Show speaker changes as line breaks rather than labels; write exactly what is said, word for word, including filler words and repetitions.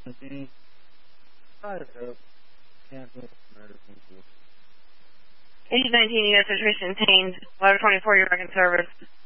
Continue. Fire up. Cancel. Medicine.
Agent nineteen, U S Situation contained. eleven twenty-four, your record service.